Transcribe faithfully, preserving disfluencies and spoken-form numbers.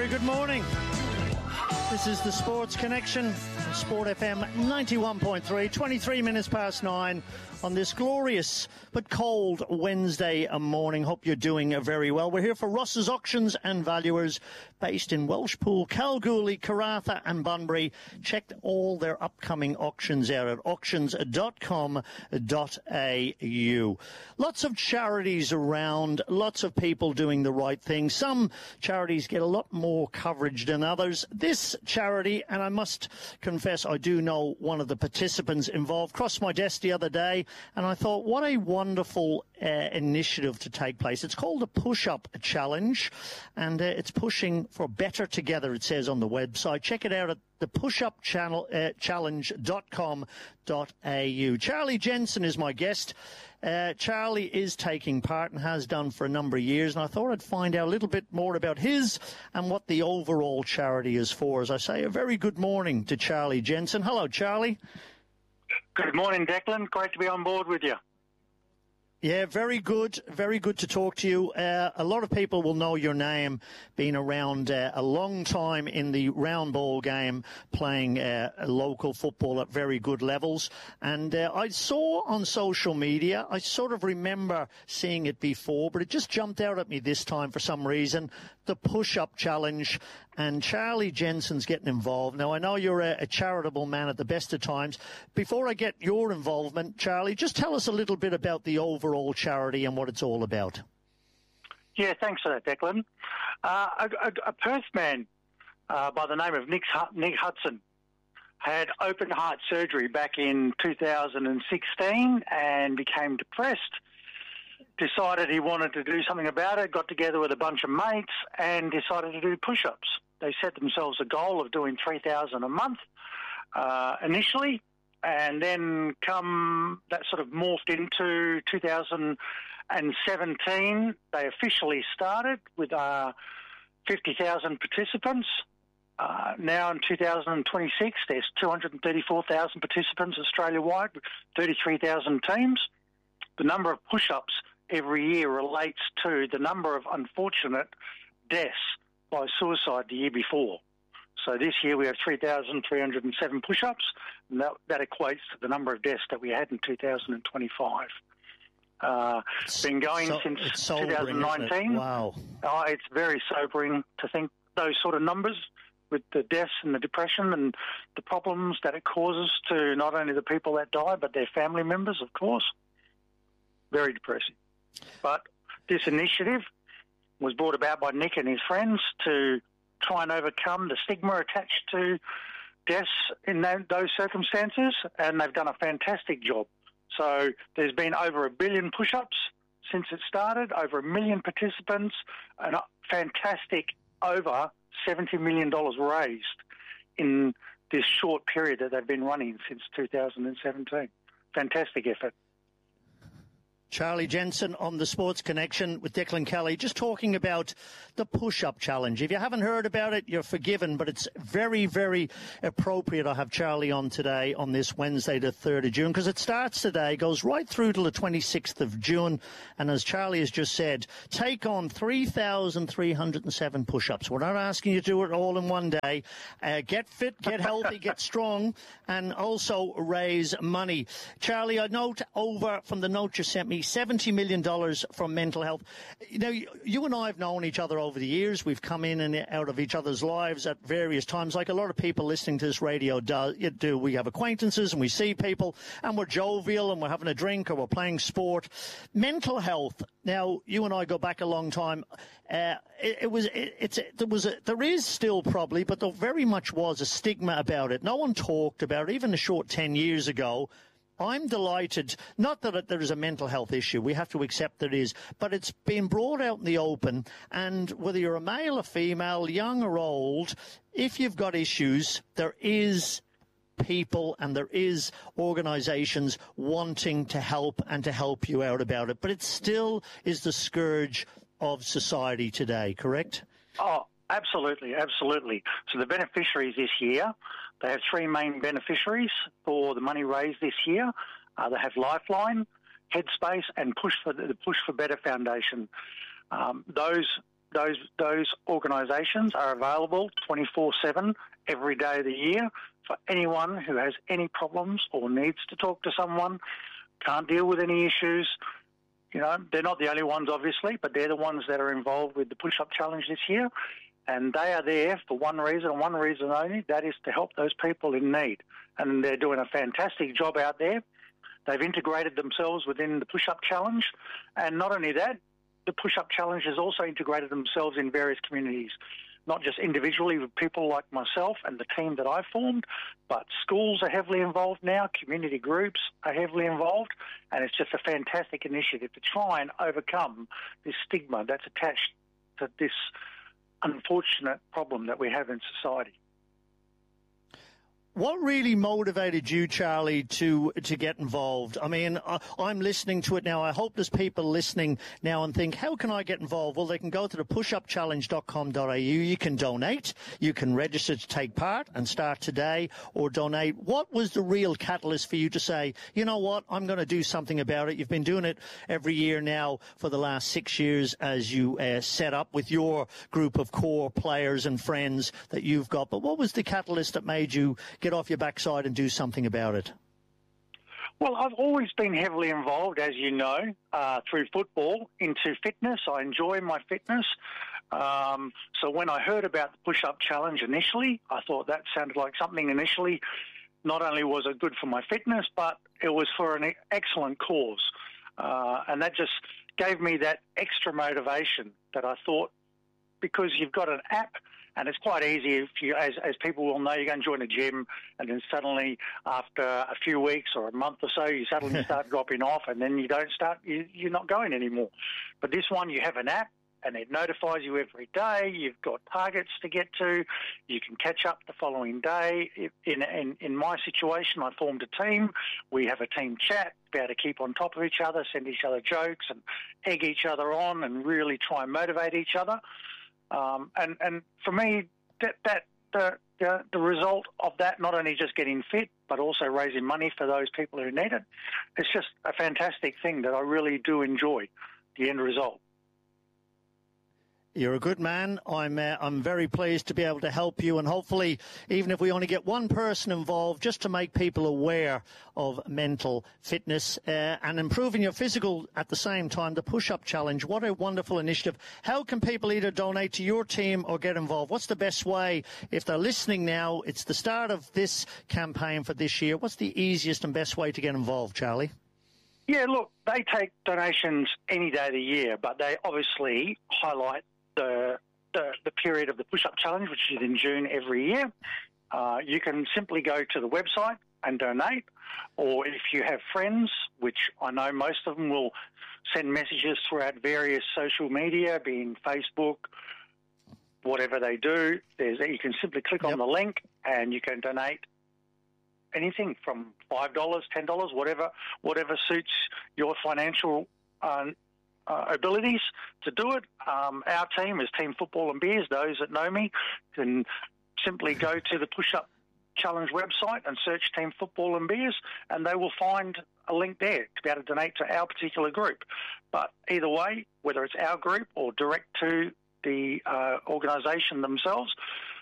Very good morning. This is the Sports Connection on Sport F M ninety-one point three, twenty-three minutes past nine on this glorious but cold Wednesday morning. Hope you're doing very well. We're here for Ross's Auctions and Valuers, based in Welshpool, Kalgoorlie, Karratha and Bunbury. Check all their upcoming auctions out at auctions dot com dot a u. Lots of charities around, lots of people doing the right thing. Some charities get a lot more coverage than others. This charity, and I must confess I do know one of the participants involved, crossed my desk the other day, and I thought, what a wonderful uh, initiative to take place. It's called the Push-Up Challenge, and uh, it's pushing for better together, it says on the website. Check it out at the push up challenge dot com dot a u. Charlie Jensen is my guest. Uh, Charlie is taking part and has done for a number of years, and I thought I'd find out a little bit more about his and what the overall charity is for. As I say, a very good morning to Charlie Jensen. Hello, Charlie. Good morning, Declan. Great to be on board with you. Yeah, very good. Very good to talk to you. Uh, a lot of people will know your name, being around uh, a long time in the round ball game, playing uh, local football at very good levels. And uh, I saw on social media, I sort of remember seeing it before, but it just jumped out at me this time for some reason, the Push-Up Challenge. And Charlie Jensen's getting involved. Now, I know you're a, a charitable man at the best of times. Before I get your involvement, Charlie, just tell us a little bit about the overall charity and what it's all about. Yeah, thanks for that, Declan. Uh, a, a, a Perth man uh, by the name of Nick, Nick Hudson had open heart surgery back in two thousand sixteen and became depressed. Decided he wanted to do something about it, got together with a bunch of mates and decided to do push-ups. They set themselves a goal of doing three thousand a month uh, initially, and then come that sort of morphed into two thousand seventeen. They officially started with uh, fifty thousand participants. Uh, now in two thousand twenty-six, there's two hundred thirty-four thousand participants Australia-wide, thirty-three thousand teams. The number of push-ups every year relates to the number of unfortunate deaths by suicide the year before. So this year we have three thousand three hundred seven push-ups, and that, that equates to the number of deaths that we had in two thousand twenty-five. Uh, it's been going so, since sobering, twenty nineteen. It? Wow. Oh, it's very sobering to think those sort of numbers with the deaths and the depression and the problems that it causes to not only the people that die, but their family members, of course. Very depressing. But this initiative was brought about by Nick and his friends to try and overcome the stigma attached to deaths in those circumstances, and they've done a fantastic job. So there's been over a billion push-ups since it started, over a million participants, and a fantastic over seventy million dollars raised in this short period that they've been running since two thousand seventeen. Fantastic effort. Charlie Jensen on the Sports Connection with Declan Kelly, just talking about the Push-Up Challenge. If you haven't heard about it, you're forgiven, but it's very, very appropriate I have Charlie on today on this Wednesday, the third of June, because it starts today, goes right through to the twenty-sixth of June, and as Charlie has just said, take on three thousand three hundred seven push-ups. We're not asking you to do it all in one day. Uh, get fit, get healthy, get strong, and also raise money. Charlie, I note over from the note you sent me, seventy million dollars from mental health. You know, you and I have known each other over the years. We've come in and out of each other's lives at various times, like a lot of people listening to this radio do. do. We have acquaintances and we see people and we're jovial and we're having a drink or we're playing sport. Mental health. Now, you and I go back a long time. Uh, it, it was, it, it's, there was, a, there is still probably, but there very much was a stigma about it. No one talked about it, even a short ten years ago. I'm delighted, not that there is a mental health issue, we have to accept that it is, but it's been brought out in the open, and whether you're a male or female, young or old, if you've got issues, there is people and there is organisations wanting to help and to help you out about it, but it still is the scourge of society today, correct? Oh, absolutely, absolutely. So the beneficiaries this year, they have three main beneficiaries for the money raised this year. Uh, they have Lifeline, Headspace, and Push for the Push for Better Foundation. Um, those those those organisations are available twenty-four seven every day of the year for anyone who has any problems or needs to talk to someone, can't deal with any issues. You know, they're not the only ones, obviously, but they're the ones that are involved with the Push-Up Challenge this year. And they are there for one reason and one reason only, that is to help those people in need. And they're doing a fantastic job out there. They've integrated themselves within the Push-Up Challenge. And not only that, the Push-Up Challenge has also integrated themselves in various communities, not just individually with people like myself and the team that I formed, but schools are heavily involved now, community groups are heavily involved, and it's just a fantastic initiative to try and overcome this stigma that's attached to this unfortunate problem that we have in society. What really motivated you, Charlie, to to get involved? I mean, I, I'm listening to it now. I hope there's people listening now and think, how can I get involved? Well, they can go to the push up challenge dot com dot a u. You can donate. You can register to take part and start today or donate. What was the real catalyst for you to say, you know what, I'm going to do something about it? You've been doing it every year now for the last six years as you uh, set up with your group of core players and friends that you've got. But what was the catalyst that made you get off your backside and do something about it? Well, I've always been heavily involved, as you know, uh, through football into fitness. I enjoy my fitness. Um, so when I heard about the Push-Up Challenge initially, I thought that sounded like something initially. Not only was it good for my fitness, but it was for an excellent cause. Uh, and that just gave me that extra motivation that I thought, because you've got an app, and it's quite easy, if you, as, as people will know, you go and join a gym, and then suddenly, after a few weeks or a month or so, you suddenly start dropping off, and then you don't start, you, you're not going anymore. But this one, you have an app, and it notifies you every day. You've got targets to get to. You can catch up the following day. In, in, in my situation, I formed a team. We have a team chat, be able to keep on top of each other, send each other jokes, and egg each other on, and really try and motivate each other. Um, and, and for me, that, that the, the the result of that, not only just getting fit, but also raising money for those people who need it, it's just a fantastic thing that I really do enjoy, the end result. You're a good man. I'm uh, I'm very pleased to be able to help you, and hopefully, even if we only get one person involved, just to make people aware of mental fitness uh, and improving your physical at the same time. The Push-Up Challenge, what a wonderful initiative. How can people either donate to your team or get involved? What's the best way? If they're listening now, it's the start of this campaign for this year. What's the easiest and best way to get involved, Charlie? Yeah, look, they take donations any day of the year, but they obviously highlight The, the the period of the Push-Up Challenge, which is in June every year. Uh, you can simply go to the website and donate, or if you have friends, which I know most of them will send messages throughout various social media, being Facebook, whatever they do, there's you can simply click yep. on the link and you can donate anything from five dollars, ten dollars, whatever, whatever suits your financial uh, Uh, abilities to do it. Um, our team is Team Football and Beers. Those that know me can simply go to the Push-Up Challenge website and search Team Football and Beers, and they will find a link there to be able to donate to our particular group. But either way, whether it's our group or direct to the uh, organisation themselves,